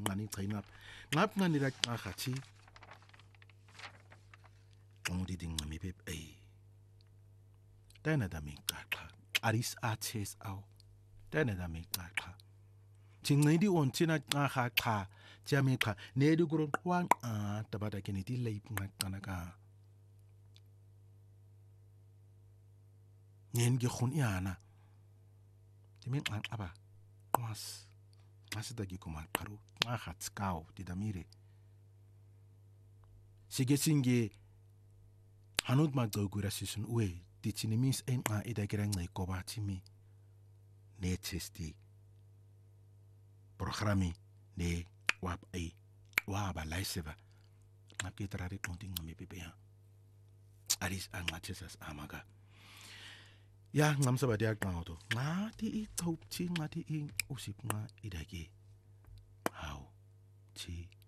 ngani chainap ngap ngani la qachi ngudi dingami beb tana da miqaqa aris athes aw tana da miqaqa Chinedi on tina qaqa jamiqa nedi kuron qwan tabada kenedi leip ngaqanaka ngen ge khun yana timin aba qwas asida gi kuma qaru qahat skaw didamire sige singe hanud magdogura sisun we ditinimis enqa idagera nqikoba timi netesti programi ne waba laiseva ngakitrari tonti ngami bebea aris angathisas amaga ya ngamsaba dia qawto ngati ichopthi ngati usipnqa idake haw thi